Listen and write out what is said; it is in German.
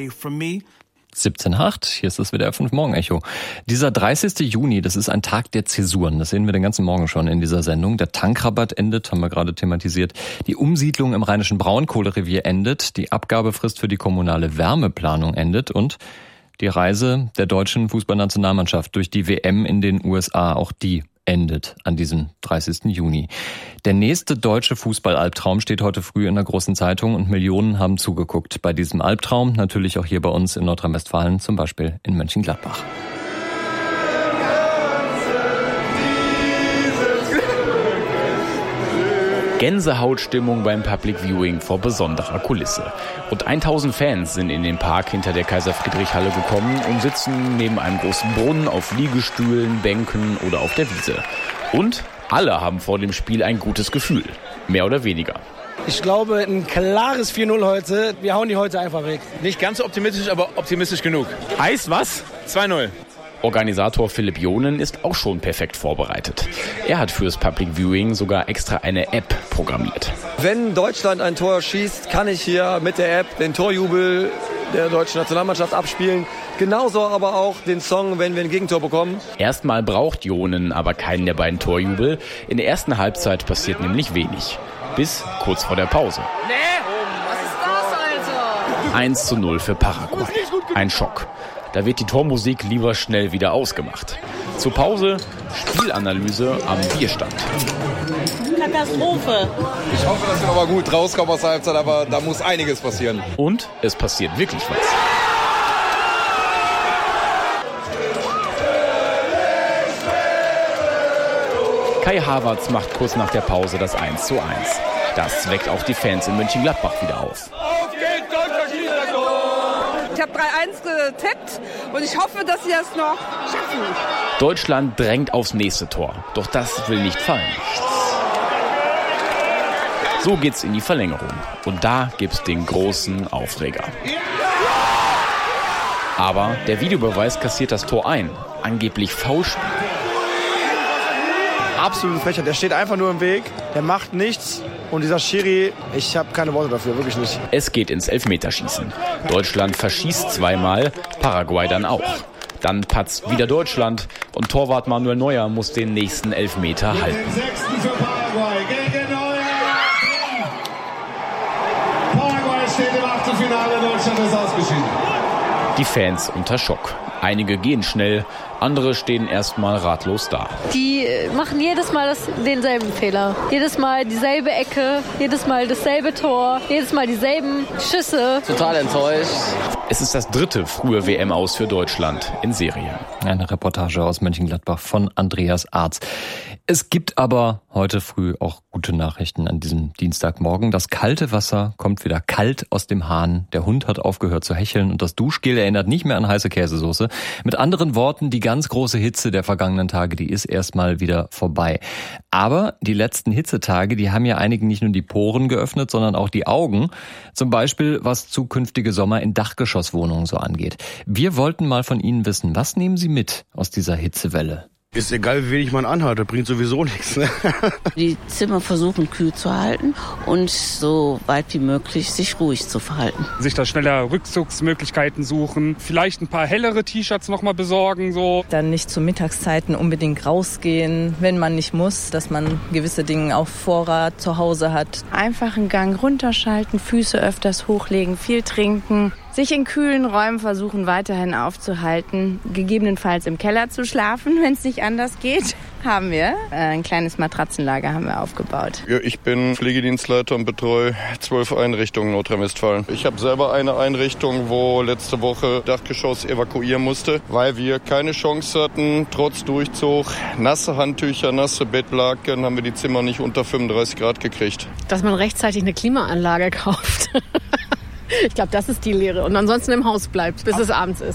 away from me. 17.08, hier ist das WDR 5 Morgen-Echo. Dieser 30. Juni, das ist ein Tag der Zäsuren. Das sehen wir den ganzen Morgen schon in dieser Sendung. Der Tankrabatt endet, haben wir gerade thematisiert. Die Umsiedlung im rheinischen Braunkohlerevier endet. Die Abgabefrist für die kommunale Wärmeplanung endet. Und die Reise der deutschen Fußballnationalmannschaft durch die WM in den USA, auch die endet an diesem 30. Juni. Der nächste deutsche Fußballalbtraum steht heute früh in der Großen Zeitung und Millionen haben zugeguckt bei diesem Albtraum. Natürlich auch hier bei uns in Nordrhein-Westfalen, zum Beispiel in Mönchengladbach. Gänsehautstimmung beim Public Viewing vor besonderer Kulisse. Rund 1000 Fans sind in den Park hinter der Kaiser-Friedrich-Halle gekommen und sitzen neben einem großen Brunnen auf Liegestühlen, Bänken oder auf der Wiese. Und alle haben vor dem Spiel ein gutes Gefühl. Mehr oder weniger. Ich glaube, ein klares 4-0 heute. Wir hauen die heute einfach weg. Nicht ganz so optimistisch, aber optimistisch genug. Heißt was? 2-0. Organisator Philipp Jonen ist auch schon perfekt vorbereitet. Er hat fürs Public Viewing sogar extra eine App programmiert. Wenn Deutschland ein Tor schießt, kann ich hier mit der App den Torjubel der deutschen Nationalmannschaft abspielen. Genauso aber auch den Song, wenn wir ein Gegentor bekommen. Erstmal braucht Jonen aber keinen der beiden Torjubel. In der ersten Halbzeit passiert nämlich wenig. Bis kurz vor der Pause. Was ist das, Alter? 1:0 für Paraguay. Ein Schock. Da wird die Tormusik lieber schnell wieder ausgemacht. Zur Pause Spielanalyse am Bierstand. Katastrophe. Ich hoffe, dass wir noch mal gut rauskommen aus der Halbzeit, aber da muss einiges passieren. Und es passiert wirklich was. Kai Havertz macht kurz nach der Pause das 1:1. Das weckt auch die Fans in Mönchengladbach wieder auf. Ich habe 3-1 getippt und ich hoffe, dass sie das noch schaffen. Deutschland drängt aufs nächste Tor, doch das will nicht fallen. So geht's in die Verlängerung und da gibt's den großen Aufreger. Aber der Videobeweis kassiert das Tor ein, angeblich Foulspiel. Absolut Frechheit. Der steht einfach nur im Weg, der macht nichts. Und dieser Schiri, ich habe keine Worte dafür, wirklich nicht. Es geht ins Elfmeterschießen. Deutschland verschießt zweimal, Paraguay dann auch. Dann patzt wieder Deutschland und Torwart Manuel Neuer muss den nächsten Elfmeter halten. Den 6. für Paraguay gegen Neuer. Paraguay steht im Achtelfinale, Deutschland ist ausgeschieden. Die Fans unter Schock. Einige gehen schnell, andere stehen erstmal ratlos da. Die machen jedes Mal denselben Fehler. Jedes Mal dieselbe Ecke, jedes Mal dasselbe Tor, jedes Mal dieselben Schüsse. Total enttäuscht. Es ist das 3. frühe WM-Aus für Deutschland in Serie. Eine Reportage aus Mönchengladbach von Andreas Arz. Es gibt aber heute früh auch gute Nachrichten an diesem Dienstagmorgen. Das kalte Wasser kommt wieder kalt aus dem Hahn. Der Hund hat aufgehört zu hecheln und das Duschgel erinnert nicht mehr an heiße Käsesoße. Mit anderen Worten, die ganz große Hitze der vergangenen Tage, die ist erstmal wieder vorbei. Aber die letzten Hitzetage, die haben ja einigen nicht nur die Poren geöffnet, sondern auch die Augen. Zum Beispiel, was zukünftige Sommer in Dachgeschosswohnungen so angeht. Wir wollten mal von Ihnen wissen, was nehmen Sie mit aus dieser Hitzewelle? Ist egal, wie wenig man anhat, das bringt sowieso nichts. Ne? Die Zimmer versuchen kühl zu halten und so weit wie möglich sich ruhig zu verhalten. Sich da schneller Rückzugsmöglichkeiten suchen, vielleicht ein paar hellere T-Shirts noch mal besorgen. So. Dann nicht zu Mittagszeiten unbedingt rausgehen, wenn man nicht muss, dass man gewisse Dinge auf Vorrat zu Hause hat. Einfach einen Gang runterschalten, Füße öfters hochlegen, viel trinken. Sich in kühlen Räumen versuchen weiterhin aufzuhalten, gegebenenfalls im Keller zu schlafen, wenn es nicht anders geht. Haben wir. Ein kleines Matratzenlager haben wir aufgebaut. Ja, ich bin Pflegedienstleiter und betreue 12 Einrichtungen in Nordrhein-Westfalen. Ich habe selber eine Einrichtung, wo letzte Woche Dachgeschoss evakuieren musste, weil wir keine Chance hatten, trotz Durchzug, nasse Handtücher, nasse Bettlaken, haben wir die Zimmer nicht unter 35 Grad gekriegt. Dass man rechtzeitig eine Klimaanlage kauft. Ich glaube, das ist die Lehre. Und ansonsten im Haus bleibt, bis es abends ist.